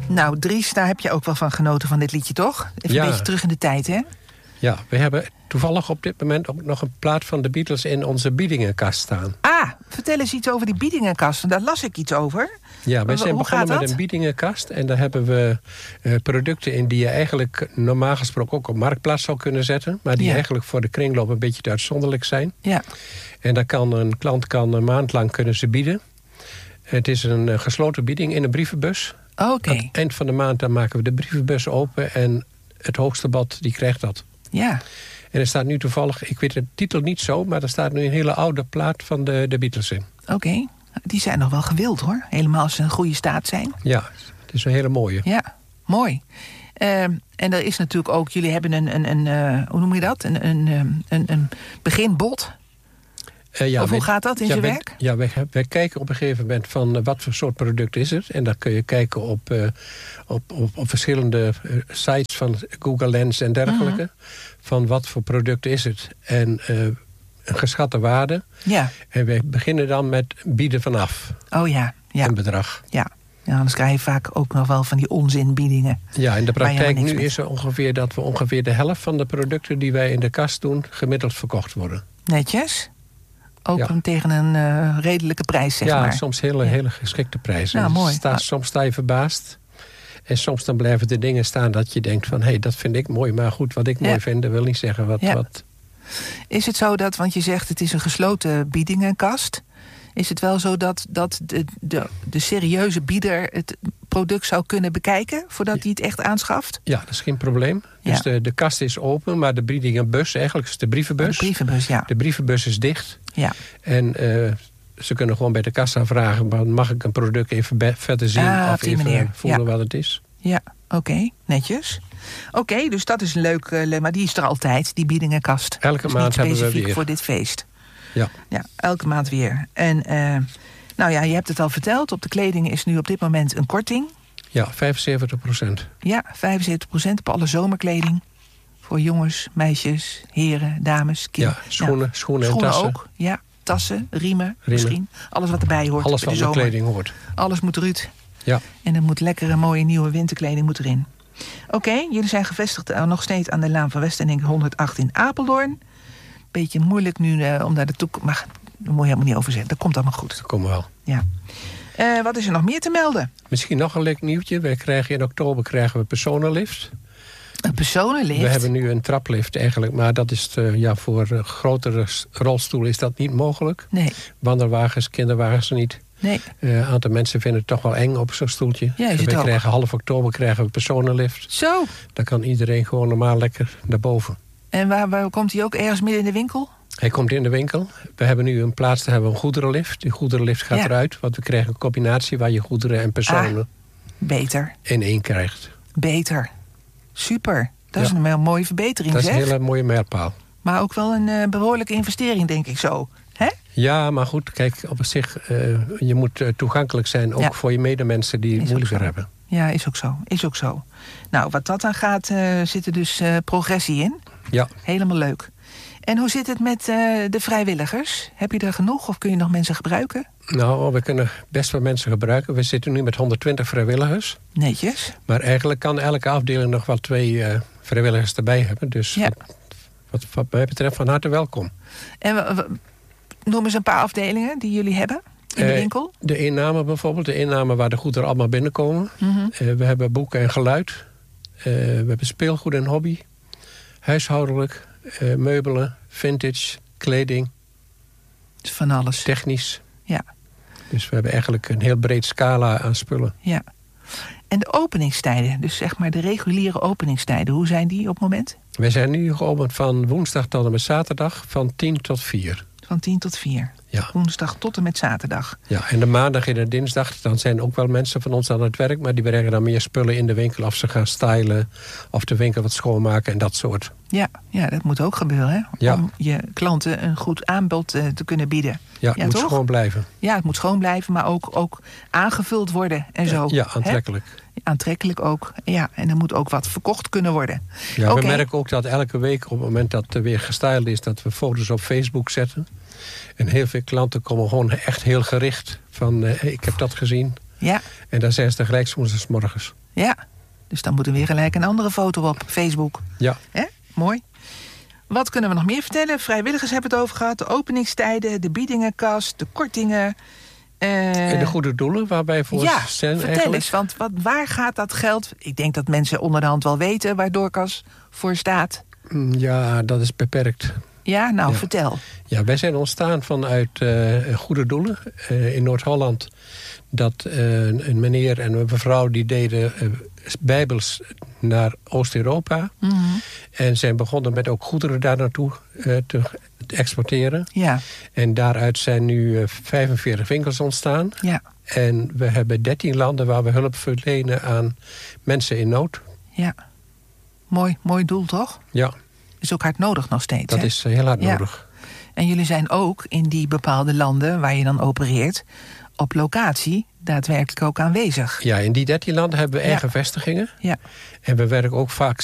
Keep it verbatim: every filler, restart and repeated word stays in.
Nou, Dries, daar heb je ook wel van genoten van dit liedje, toch? Even ja. een beetje terug in de tijd, hè? Ja, we hebben toevallig op dit moment ook nog een plaat van de Beatles in onze biedingenkast staan. Ah, vertel eens iets over die biedingenkast, want daar las ik iets over. Ja, wij zijn Hoe begonnen gaat met dat? een biedingenkast. En daar hebben we uh, producten in die je eigenlijk normaal gesproken ook op marktplaats zou kunnen zetten. Maar die Ja. eigenlijk voor de kringloop een beetje te uitzonderlijk zijn. Ja. En dan kan een klant kan een maand lang kunnen ze bieden. Het is een uh, gesloten bieding in een brievenbus. Oké. Aan het eind van de maand dan maken we de brievenbus open. En het hoogste bod die krijgt dat. Ja. En er staat nu toevallig, ik weet de titel niet zo, maar er staat nu een hele oude plaat van de, de Beatles in. Oké. Okay. Die zijn nog wel gewild, hoor. Helemaal als ze in goede staat zijn. Ja, het is een hele mooie. Ja, mooi. Uh, en er is natuurlijk ook, jullie hebben een, een, een uh, hoe noem je dat? Een, een, een, een beginbod. Uh, ja, of hoe wij, gaat dat in ja, zijn wij, werk? Ja, wij, wij kijken op een gegeven moment van uh, wat voor soort product is het. En dan kun je kijken op, uh, op, op, op verschillende uh, sites van Google Lens en dergelijke. Mm-hmm. Van wat voor product is het. En uh, een geschatte waarde. Ja. En wij beginnen dan met bieden vanaf. Oh ja. ja. Een bedrag. Ja. Ja, anders krijg je vaak ook nog wel van die onzinbiedingen. Ja, in de praktijk nu met. is er ongeveer dat we ongeveer de helft van de producten die wij in de kast doen gemiddeld verkocht worden. Netjes. Ook ja. tegen een uh, redelijke prijs, zeg ja, maar. Ja, soms hele, ja. hele geschikte prijzen. Nou, mooi. Sta, soms sta je verbaasd. En soms dan blijven er dingen staan dat je denkt van... hé, hey, dat vind ik mooi, maar goed, wat ik ja. mooi vind... dat wil niet zeggen wat, ja. wat... Is het zo dat, want je zegt het is een gesloten biedingenkast... is het wel zo dat, dat de, de, de serieuze bieder het product zou kunnen bekijken... voordat hij het echt aanschaft? Ja, dat is geen probleem. Ja. Dus de, de kast is open, maar de biedingenbus, eigenlijk is de brievenbus... De brievenbus, ja. De brievenbus is dicht. Ja. En uh, ze kunnen gewoon bij de kassa vragen... mag ik een product even be- verder zien ah, of even manier. voelen ja. wat het is? Ja, oké, okay, netjes. Oké, okay, dus dat is een leuk... Uh, maar die is er altijd, die biedingenkast. Elke dus maand hebben we weer. specifiek voor dit feest. Ja. Ja, elke maand weer. En uh, nou ja, je hebt het al verteld. Op de kleding is nu op dit moment een korting. Ja, vijfenzeventig procent. Ja, vijfenzeventig procent op alle zomerkleding. Voor jongens, meisjes, heren, dames, kinderen. Ja, schoenen, ja. schoenen en schoenen tassen. ook, ja. Tassen, riemen, riemen, misschien. Alles wat erbij hoort. Alles wat de bij kleding hoort. Alles moet eruit. Ja. En er moet lekkere, mooie, nieuwe winterkleding moet erin. Oké, okay, jullie zijn gevestigd uh, nog steeds aan de Laan van Westenink honderdacht in Apeldoorn. Beetje moeilijk nu uh, om naar de toekomst... Maar daar moet je helemaal niet over zeggen. Dat komt allemaal goed. Dat komt wel. Ja. Uh, wat is er nog meer te melden? Misschien nog een leuk nieuwtje. Wij krijgen in oktober krijgen we personenlift. Een personenlift? We hebben nu een traplift eigenlijk. Maar dat is uh, ja, voor uh, grotere rolstoelen is dat niet mogelijk. Nee. Wandelwagens, kinderwagens niet. Nee. Een uh, aantal mensen vinden het toch wel eng op zo'n stoeltje. Ja, en wij ook. krijgen half oktober krijgen we personenlift. Zo. Dan kan iedereen gewoon normaal lekker naar boven. En waar, waar komt hij ook? Ergens midden in de winkel? Hij komt in de winkel. We hebben nu een plaats, daar hebben we een goederenlift. Die goederenlift gaat ja. eruit. Want we krijgen een combinatie waar je goederen en personen ah, beter. in één krijgt. Beter. Super. Dat ja. is een heel mooie verbetering, Dat zeg. is een hele mooie mijlpaal. Maar ook wel een uh, behoorlijke investering, denk ik zo. Hè? Ja, maar goed, kijk, op zich, uh, je moet uh, toegankelijk zijn... ook ja. voor je medemensen die het moeilijker hebben. Ja, is ook zo. Is ook zo. Nou, wat dat aan gaat, uh, zit er dus uh, progressie in. Ja. Helemaal leuk. En hoe zit het met uh, de vrijwilligers? Heb je er genoeg of kun je nog mensen gebruiken? Nou, we kunnen best wel mensen gebruiken. We zitten nu met honderdtwintig vrijwilligers. Netjes. Maar eigenlijk kan elke afdeling nog wel twee uh, vrijwilligers erbij hebben. Dus ja. wat, wat, wat mij betreft van harte welkom. En we, we, noem eens een paar afdelingen die jullie hebben in de uh, winkel. De inname bijvoorbeeld. De inname waar de goederen allemaal binnenkomen. Mm-hmm. Uh, we hebben boeken en geluid. Uh, we hebben speelgoed en hobby. Huishoudelijk. Uh, meubelen. Vintage. Kleding. Van alles. Technisch. Ja. Dus we hebben eigenlijk een heel breed scala aan spullen. Ja. En de openingstijden, dus zeg maar de reguliere openingstijden, hoe zijn die op het moment? Wij zijn nu geopend van woensdag tot en met zaterdag van tien tot vier. Van tien tot vier. Ja. Woensdag tot en met zaterdag. Ja, en de maandag en de dinsdag, dan zijn ook wel mensen van ons aan het werk, maar die brengen dan meer spullen in de winkel of ze gaan stylen of de winkel wat schoonmaken en dat soort. Ja, ja, dat moet ook gebeuren, hè? Ja. Om je klanten een goed aanbod uh, te kunnen bieden. Ja, het ja, moet toch? schoon blijven. Ja, het moet schoon blijven, maar ook, ook aangevuld worden en zo. Ja, aantrekkelijk. Hè? Aantrekkelijk ook, ja. En er moet ook wat verkocht kunnen worden. Ja, okay. We merken ook dat elke week op het moment dat er weer gestyled is, dat we foto's op Facebook zetten. En heel veel klanten komen gewoon echt heel gericht van, uh, ik heb dat gezien. Ja. En daar zijn ze tegelijk 's woensdagsmorgens. Ja, dus dan moet er weer gelijk een andere foto op Facebook. Ja. Hè? Mooi. Wat kunnen we nog meer vertellen? Vrijwilligers hebben het over gehad. De openingstijden, de biedingenkast, de kortingen. Uh, en de goede doelen waarbij voor ja, zijn vertel eigenlijk. eens, want wat, waar gaat dat geld? Ik denk dat mensen onder de hand wel weten waar Dorcas voor staat. Ja, dat is beperkt. Ja, nou, ja. vertel. Ja, wij zijn ontstaan vanuit uh, goede doelen uh, in Noord-Holland. Dat uh, een meneer en een mevrouw die deden uh, bijbels naar Oost-Europa. Mm-hmm. En zijn begonnen met ook goederen daar naartoe uh, te exporteren. Ja. En daaruit zijn nu uh, vijfenveertig winkels ontstaan. Ja. En we hebben dertien landen waar we hulp verlenen aan mensen in nood. Ja. Mooi, mooi doel, toch? Ja. Is ook hard nodig nog steeds, Dat hè? is heel hard ja. nodig. En jullie zijn ook in die bepaalde landen waar je dan opereert, op locatie daadwerkelijk ook aanwezig. Ja, in die dertien landen hebben we eigen ja. vestigingen. Ja. En we werken ook vaak